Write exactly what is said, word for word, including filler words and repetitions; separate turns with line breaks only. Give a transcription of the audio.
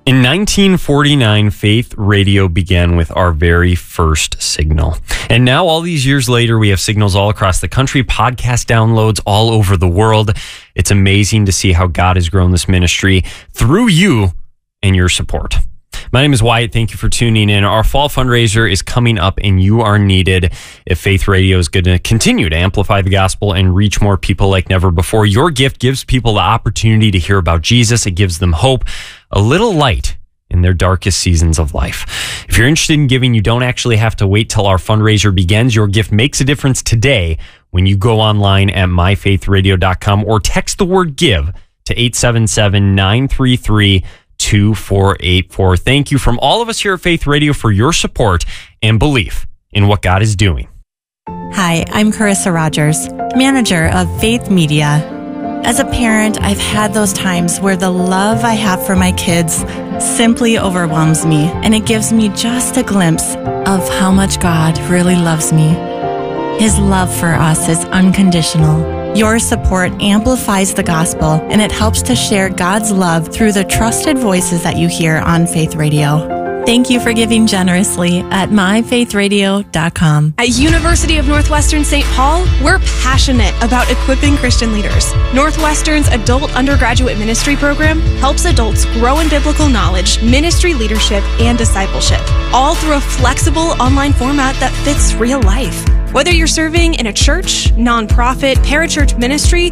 In nineteen forty-nine, Faith Radio began with our very first signal. And now, all these years later, we have signals all across the country, podcast downloads all over the world. It's amazing to see how God has grown this ministry through you and your support. My name is Wyatt. Thank you for tuning in. Our fall fundraiser is coming up, and you are needed if Faith Radio is going to continue to amplify the gospel and reach more people like never before. Your gift gives people the opportunity to hear about Jesus. It gives them hope, a little light in their darkest seasons of life. If you're interested in giving, you don't actually have to wait till our fundraiser begins. Your gift makes a difference today when you go online at my faith radio dot com or text the word give to eight seven seven, nine three three, two four eight four. Thank you from all of us here at Faith Radio for your support and belief in what God is doing.
Hi, I'm Carissa Rogers, manager of Faith Media. As a parent, I've had those times where the love I have for my kids simply overwhelms me, and it gives me just a glimpse of how much God really loves me. His love for us is unconditional. Your support amplifies the gospel, and it helps to share God's love through the trusted voices that you hear on Faith Radio. Thank you for giving generously at my faith radio dot com.
At University of Northwestern Saint Paul, we're passionate about equipping Christian leaders. Northwestern's adult undergraduate ministry program helps adults grow in biblical knowledge, ministry leadership, and discipleship, all through a flexible online format that fits real life. Whether you're serving in a church, nonprofit, parachurch ministry,